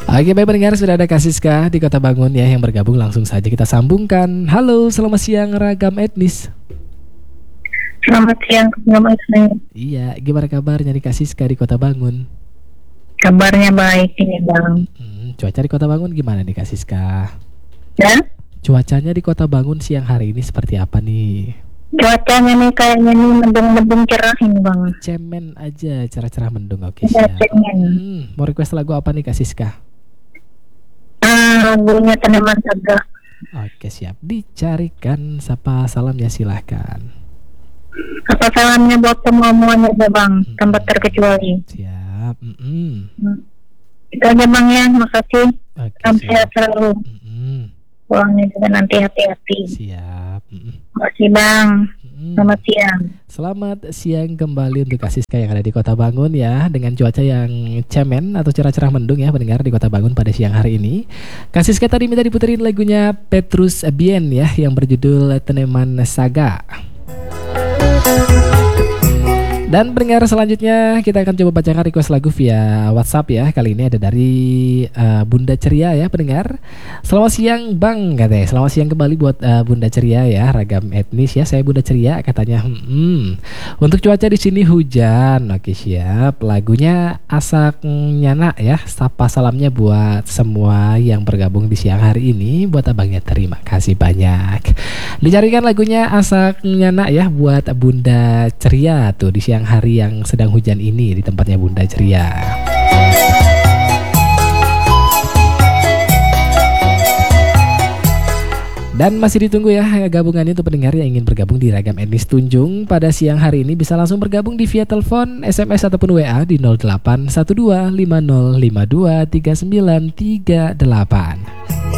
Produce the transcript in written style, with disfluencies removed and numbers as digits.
Oke, baik pendengar, sudah ada Kak Siska di Kota Bangun ya yang bergabung, langsung saja kita sambungkan. Halo, selamat siang ragam etnis. Selamat siang, selamat siang. Iya, gimana kabarnya di Kak Siska di Kota Bangun? Kabarnya baik ini Bang. Cuaca di Kota Bangun gimana nih Kak Siska? Ya? Cuacanya di Kota Bangun siang hari ini seperti apa nih? Cuacanya nih kayaknya nih mendung-mendung cerah ini Bang. Cemen aja, cerah-cerah mendung. Oke, Ya, siap. cemen. Mau request lagu apa nih Kak Siska? Lagunya Tanaman Saga. Oke, siap. Dicarikan sapa salamnya, silahkan. Apa salamnya buat semuanya ya Bang, tanpa terkecuali. Siap. Itu aja Bang ya, makasih. Oke, Sampai sehat siap. selalu. Pulangnya juga nanti hati-hati. Siap. Makasih Bang. Selamat siang. Selamat siang kembali untuk Kak Siska yang ada di Kota Bangun ya, dengan cuaca yang cemen atau cerah-cerah mendung ya pendengar di Kota Bangun pada siang hari ini. Kak Siska tadi minta diputerin lagunya Petrus Bien ya yang berjudul Tanaman Saga. Dan pendengar selanjutnya kita akan coba bacakan request lagu via WhatsApp ya. Kali ini ada dari Bunda Ceria ya pendengar. Selamat siang Bang katanya. Selamat siang kembali buat Bunda Ceria ya, ragam etnis ya. Saya Bunda Ceria katanya. Untuk cuaca di sini hujan. Oke, siap. Lagunya Asak Nyana ya. Sapa salamnya buat semua yang bergabung di siang hari ini. Buat abangnya terima kasih banyak. Dicarikan lagunya Asak Nyana ya buat Bunda Ceria tuh di siang hari yang sedang hujan ini di tempatnya Bunda Ceria. Dan masih ditunggu ya gabungannya untuk pendengar yang ingin bergabung di ragam etnis Tunjung pada siang hari ini, bisa langsung bergabung di via telepon, SMS ataupun WA di 081250523938.